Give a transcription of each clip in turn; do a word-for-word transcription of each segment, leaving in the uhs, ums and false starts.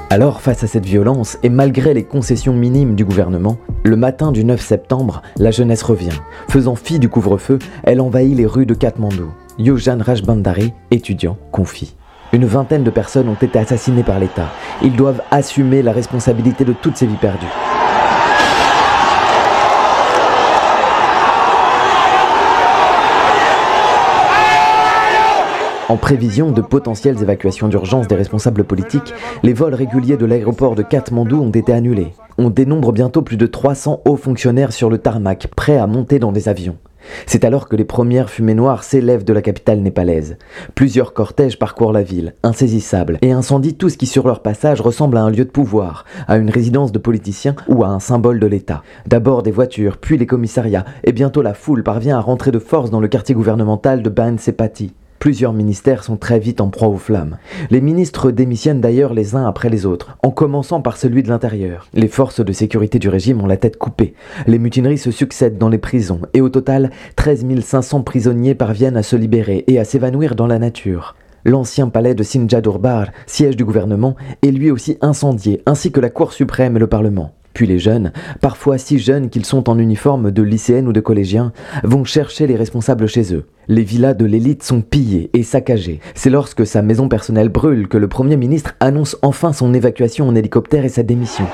Alors, face à cette violence, et malgré les concessions minimes du gouvernement, le matin du neuf septembre, la jeunesse revient. Faisant fi du couvre-feu, elle envahit les rues de Katmandou. Yojan Rajbandari, étudiant, confie. Une vingtaine de personnes ont été assassinées par l'État. Ils doivent assumer la responsabilité de toutes ces vies perdues. En prévision de potentielles évacuations d'urgence des responsables politiques, les vols réguliers de l'aéroport de Katmandou ont été annulés. On dénombre bientôt plus de trois cents hauts fonctionnaires sur le tarmac, prêts à monter dans des avions. C'est alors que les premières fumées noires s'élèvent de la capitale népalaise. Plusieurs cortèges parcourent la ville, insaisissables, et incendient tout ce qui sur leur passage ressemble à un lieu de pouvoir, à une résidence de politiciens ou à un symbole de l'État. D'abord des voitures, puis les commissariats, et bientôt la foule parvient à rentrer de force dans le quartier gouvernemental de Ban Sepati. Plusieurs ministères sont très vite en proie aux flammes. Les ministres démissionnent d'ailleurs les uns après les autres, en commençant par celui de l'Intérieur. Les forces de sécurité du régime ont la tête coupée. Les mutineries se succèdent dans les prisons, et au total, treize mille cinq cents prisonniers parviennent à se libérer et à s'évanouir dans la nature. L'ancien palais de Sinja Durbar, siège du gouvernement, est lui aussi incendié, ainsi que la Cour suprême et le Parlement. Puis les jeunes, parfois si jeunes qu'ils sont en uniforme de lycéennes ou de collégiens, vont chercher les responsables chez eux. Les villas de l'élite sont pillées et saccagées. C'est lorsque sa maison personnelle brûle que le Premier ministre annonce enfin son évacuation en hélicoptère et sa démission.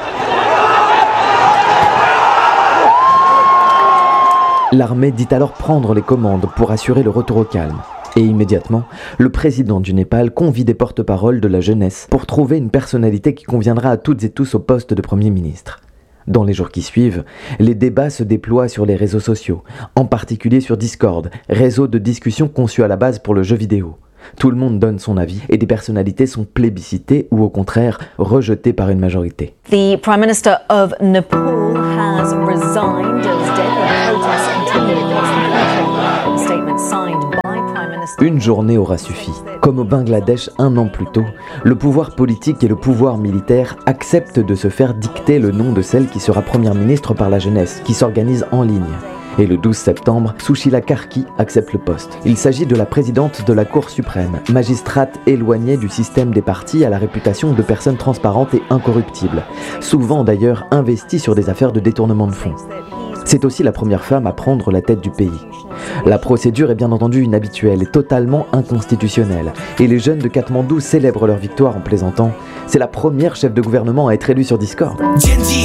L'armée dit alors prendre les commandes pour assurer le retour au calme. Et immédiatement, le président du Népal convie des porte-paroles de la jeunesse pour trouver une personnalité qui conviendra à toutes et tous au poste de Premier ministre. Dans les jours qui suivent, les débats se déploient sur les réseaux sociaux, en particulier sur Discord, réseau de discussion conçu à la base pour le jeu vidéo. Tout le monde donne son avis et des personnalités sont plébiscitées ou au contraire rejetées par une majorité. The Prime Minister of Nepal has resigned as deadly protests continue across the country. A statement signed by Prime Minister. Une journée aura suffi. Comme au Bangladesh un an plus tôt, le pouvoir politique et le pouvoir militaire acceptent de se faire dicter le nom de celle qui sera première ministre par la jeunesse, qui s'organise en ligne. Et le douze septembre, Sushila Karki accepte le poste. Il s'agit de la présidente de la Cour suprême, magistrate éloignée du système des partis à la réputation de personne transparente et incorruptible, souvent d'ailleurs investie sur des affaires de détournement de fonds. C'est aussi la première femme à prendre la tête du pays. La procédure est bien entendu inhabituelle et totalement inconstitutionnelle, et les jeunes de Katmandou célèbrent leur victoire en plaisantant. C'est la première chef de gouvernement à être élue sur Discord.